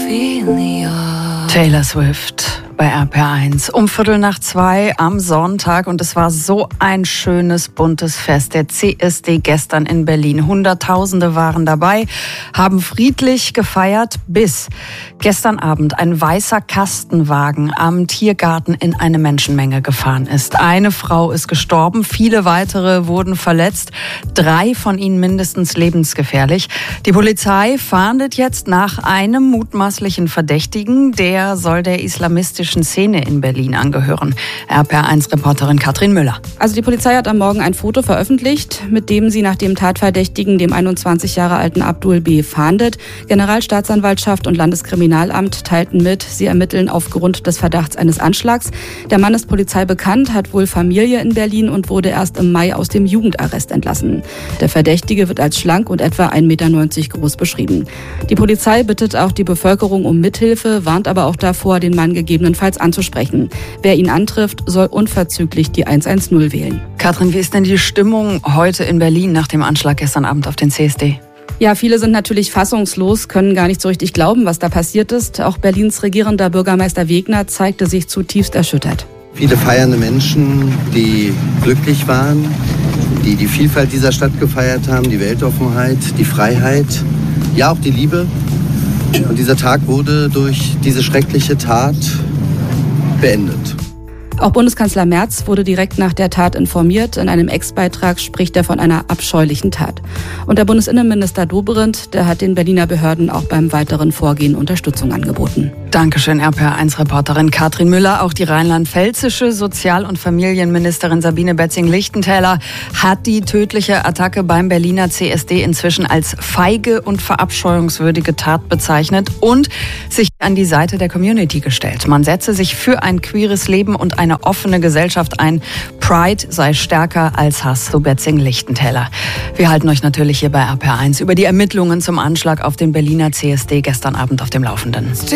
Taylor Swift bei RPR1 um 1:15 am Sonntag und es war so ein schönes, buntes Fest. Der CSD gestern in Berlin. Hunderttausende waren dabei, haben friedlich gefeiert, bis gestern Abend ein weißer Kastenwagen am Tiergarten in eine Menschenmenge gefahren ist. Eine Frau ist gestorben, viele weitere wurden verletzt, 3 von ihnen mindestens lebensgefährlich. Die Polizei fahndet jetzt nach einem mutmaßlichen Verdächtigen, der soll der islamistischen Szene in Berlin angehören. RPR1-Reporterin Katrin Müller. Also die Polizei hat am Morgen ein Foto veröffentlicht, mit dem sie nach dem Tatverdächtigen, dem 21 Jahre alten Abdul B., fahndet. Generalstaatsanwaltschaft und Landeskriminalamt teilten mit, sie ermitteln aufgrund des Verdachts eines Anschlags. Der Mann ist Polizei bekannt, hat wohl Familie in Berlin und wurde erst im Mai aus dem Jugendarrest entlassen. Der Verdächtige wird als schlank und etwa 1,90 Meter groß beschrieben. Die Polizei bittet auch die Bevölkerung um Mithilfe, warnt aber auch davor, den Mann gegebenenfalls anzusprechen. Wer ihn antrifft, soll unverzüglich die 110 wählen. Katrin, wie ist denn die Stimmung heute in Berlin nach dem Anschlag gestern Abend auf den CSD? Ja, viele sind natürlich fassungslos, können gar nicht so richtig glauben, was da passiert ist. Auch Berlins regierender Bürgermeister Wegner zeigte sich zutiefst erschüttert. Viele feiernde Menschen, die glücklich waren, die die Vielfalt dieser Stadt gefeiert haben, die Weltoffenheit, die Freiheit, ja auch die Liebe. Und dieser Tag wurde durch diese schreckliche Tat beendet. Auch Bundeskanzler Merz wurde direkt nach der Tat informiert. In einem Ex-Beitrag spricht er von einer abscheulichen Tat. Und der Bundesinnenminister Dobrindt, der hat den Berliner Behörden auch beim weiteren Vorgehen Unterstützung angeboten. Dankeschön, RPR1-Reporterin Katrin Müller. Auch die rheinland-pfälzische Sozial- und Familienministerin Sabine Betzing-Lichtentäler hat die tödliche Attacke beim Berliner CSD inzwischen als feige und verabscheuungswürdige Tat bezeichnet und sich an die Seite der Community gestellt. Man setze sich für ein queeres Leben und eine offene Gesellschaft ein. Pride sei stärker als Hass, so Betzing-Lichtentäler. Wir halten euch natürlich hier bei RPR1 über die Ermittlungen zum Anschlag auf den Berliner CSD gestern Abend auf dem Laufenden.